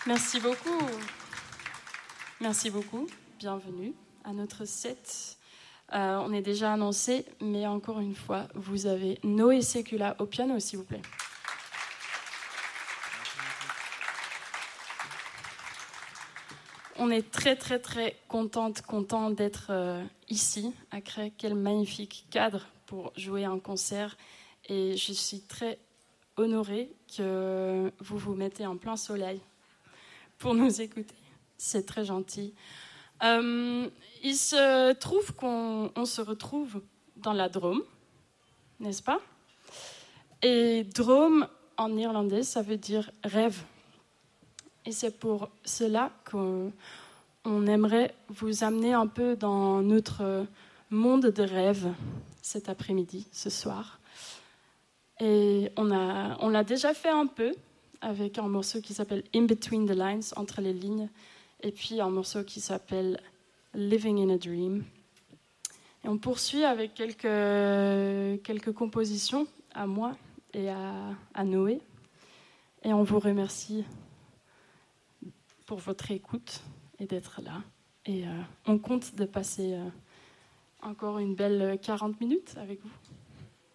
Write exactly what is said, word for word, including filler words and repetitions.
Merci beaucoup. Merci beaucoup. Bienvenue à notre set. Euh, on est déjà annoncé, mais encore une fois, vous avez Noé Sécula au piano, s'il vous plaît. On est très, très, très contente, content d'être euh, ici, à Creil. Quel magnifique cadre pour jouer un concert. Et je suis très honorée que vous vous mettez en plein soleil pour nous écouter. C'est très gentil. Euh, il se trouve qu'on on se retrouve dans la Drôme, n'est-ce pas? Et Drôme, en irlandais, ça veut dire rêve. Et c'est pour cela qu'on on aimerait vous amener un peu dans notre monde de rêve cet après-midi, ce soir. Et on, a, on l'a déjà fait un peu avec un morceau qui s'appelle In Between the Lines, entre les lignes, et puis un morceau qui s'appelle Living in a Dream. Et on poursuit avec quelques, quelques compositions à moi et à, à Noé. Et on vous remercie pour votre écoute et d'être là. Et euh, on compte de passer euh, encore une belle quarante minutes avec vous.